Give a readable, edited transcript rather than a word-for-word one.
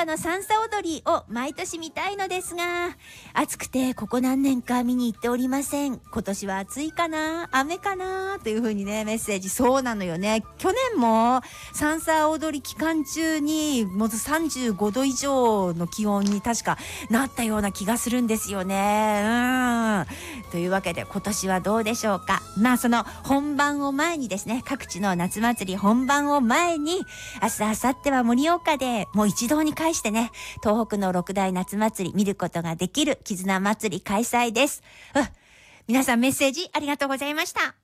岡のさんさ踊りを毎年見たいのですが、暑くてここ何年か見に行っておりません。今年は暑いかな、雨かなというふうにね、メッセージ。そうなのよね。去年もさんさ踊り期間中にもう35度以上の気温に確かなったような気がするんですよね。というわけで今年はどうでしょうか。まあその本番を前にですね、各地の夏祭り本番を前に、明日明後日は盛岡でもう一堂に会してね、東北の六大夏祭り見ることができる絆祭り開催です。皆さんメッセージありがとうございました。